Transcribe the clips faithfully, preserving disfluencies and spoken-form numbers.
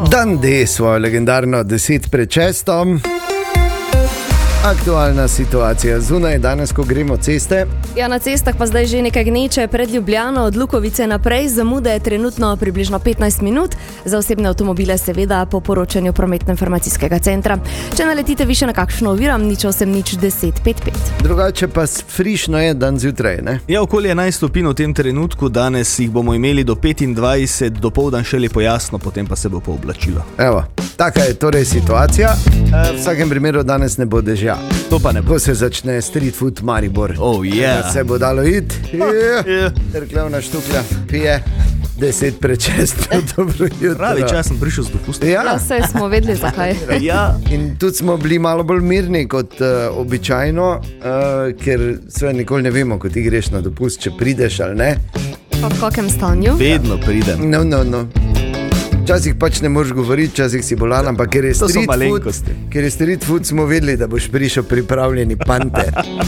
Dan D svojo legendarno deset pred šestom. Aktualna situacija zunaj danes, ko gremo ceste. Ja, na cestah pa zdaj že nekaj gneče. Pred Ljubljano od Lukovice naprej zamude je trenutno približno petnajst minut. Za osebne avtomobile seveda po poročanju prometno-informacijskega centra. Če naletite više na kakšno oviro, nič osem nič deset pet pet. Drugače pa frišno je dan zjutraj, ne? Ja, okoli enajst stopinj v tem trenutku, danes jih bomo imeli do petindvajset, dopoldan še lepo jasno, potem pa se bo pooblačilo. Evo, taka je torej situacija. V vsakem primeru danes ne bo dežja. To pa ne bo. Ko se začne street food Maribor. Oh, yeah. Se bo dalo iti. Yeah. Yeah. Trklevna štuklja pije deset pred šestom. Dobro jutro. Pravi čas sem prišel z dopustom. Ja, Ja, saj smo vedeli zakaj. Ja. in tudi smo bili malo bolj mirni kot uh, običajno, uh, ker sve nikoli ne vemo, ko ti greš na dopust, če prideš ali ne. Pa v kakem stanju? Vedno pridem. No, no, no. Včasih pač ne moreš govoriti, včasih si bolan, ampak ker je To so street food, malenkosti. ker je street food, smo vedeli, da boš prišel pripravljeni panter.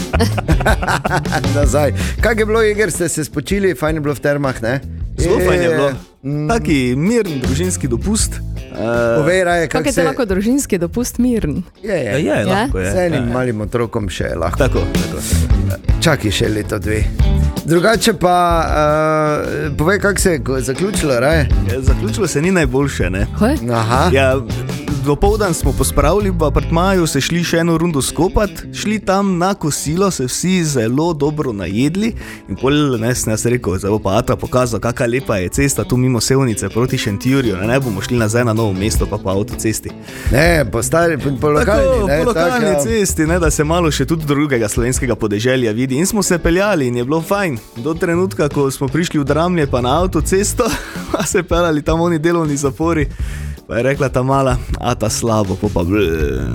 Nazaj. Kaj je bilo, Iger, ste se spočili, fajn je bilo v termah, ne? Zelo fajn je bilo. Mm. Taki miren družinski dopust. Uh, Povej raje, Kako kako je se... te lahko družinski dopust miren? Je, je. ja, je, Ja? lahko je. Z enim Ja. malim otrokom še je lahko. Tako, tako. Čakaj še leto, dve. Drugače pa, uh, povej, kako se je ko- zaključilo, raje? Ja, zaključilo se ni najboljše, ne? Hoj? Aha. Ja, dopoldan smo pospravili v apartmaju, se šli še eno rundo skopat, šli tam na kosilo, se vsi zelo dobro najedli in pol, ne, sem jaz rekel, zdaj bo pa Ata pokazal, kakva lepa je cesta tu mimo Sevnice proti Šentjurju, ne, ne bomo šli nazaj na Novo mesto pa po avtocesti. Ne, po stari, po, po lokalni, Tako, ne, po lokalni taka- cesti, ne, da se malo še tudi drugega slovenskega podeželja vidi. In smo se peljali in je bilo fajn. Do trenutka, ko smo prišli v Dramlje pa na avtocesto, pa se peljali tam oni delovni zapori. Pa je rekla ta mala, a ta slabo, pa pa bleh.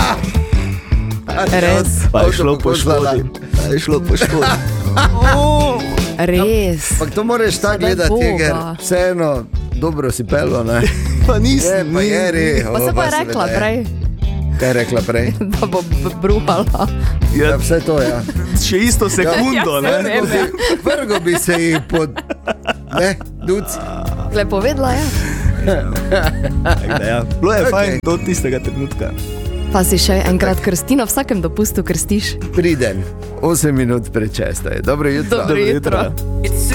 Res? Pa je šlo po škodi. Pa je šlo po škodi. Oh. Res? Ampak to moraš tako Sedaj gledati, Boga. ker vseeno dobro si pelo, ne? Pa Je, nisem, pa je re. Pa se pa je rekla prej, Kaj je rekla prej? da bo b- bruhala. Ja, Ja, vse to, ja. še isto sekundo, Ja, ne? saj vem. Vrgo bi se jih pod... Ne, duc. Gle povedala je. Tako da ja, bilo je Okej. fajn do tistega trenutka. Pa si še enkrat krsti, na vsakem dopustu krstiš. Priden. osem minut pred šesto je. Dobro jutro. Dobro jutro. jutro.